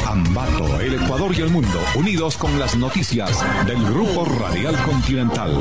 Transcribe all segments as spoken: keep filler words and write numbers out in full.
Ambato, el Ecuador y el mundo, unidos con las noticias del Grupo Radial Continental.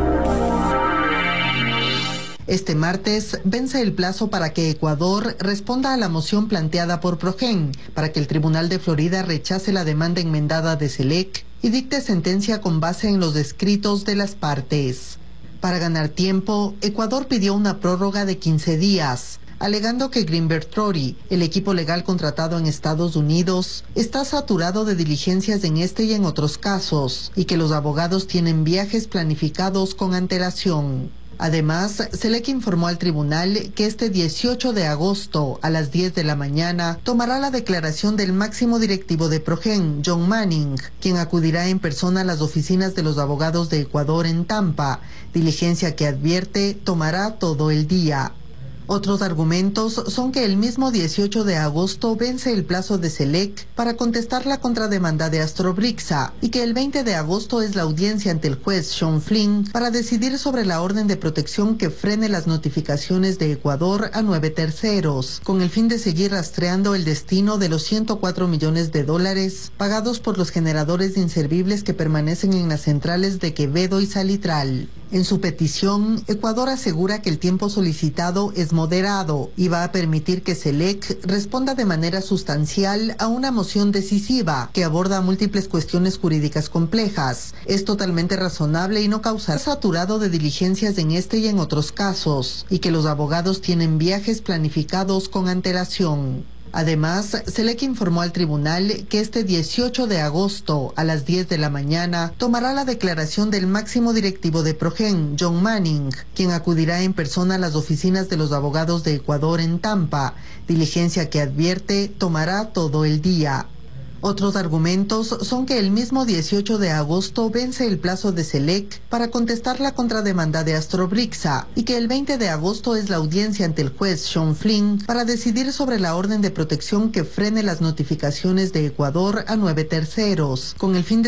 Este martes vence el plazo para que Ecuador responda a la moción planteada por Progen para que el Tribunal de Florida rechace la demanda enmendada de SELEC y dicte sentencia con base en los escritos de las partes. Para ganar tiempo, Ecuador pidió una prórroga de quince días, alegando que Greenberg Traurig, el equipo legal contratado en Estados Unidos, está saturado de diligencias en este y en otros casos, y que los abogados tienen viajes planificados con antelación. Además, SELEC informó al tribunal que este dieciocho de agosto a las diez de la mañana tomará la declaración del máximo directivo de Progen, John Manning, quien acudirá en persona a las oficinas de los abogados de Ecuador en Tampa, diligencia que advierte tomará todo el día. Otros argumentos son que el mismo dieciocho de agosto vence el plazo de SELEC para contestar la contrademanda de Astrobrixa y que el veinte de agosto es la audiencia ante el juez Sean Flynn para decidir sobre la orden de protección que frene las notificaciones de Ecuador a nueve terceros, con el fin de seguir rastreando el destino de los ciento cuatro millones de dólares pagados por los generadores de inservibles que permanecen en las centrales de Quevedo y Salitral. En su petición, Ecuador asegura que el tiempo solicitado es moderado y va a permitir que SELEC responda de manera sustancial a una moción decisiva que aborda múltiples cuestiones jurídicas complejas. Es totalmente razonable y no causará saturado de diligencias en este y en otros casos, y que los abogados tienen viajes planificados con antelación. Además, SELEC informó al tribunal que este dieciocho de agosto a las diez de la mañana tomará la declaración del máximo directivo de Progen, John Manning, quien acudirá en persona a las oficinas de los abogados de Ecuador en Tampa, diligencia que advierte tomará todo el día. Otros argumentos son que el mismo dieciocho de agosto vence el plazo de SELEC para contestar la contrademanda de Astrobrixa y que el veinte de agosto es la audiencia ante el juez Sean Flynn para decidir sobre la orden de protección que frene las notificaciones de Ecuador a nueve terceros, con el fin de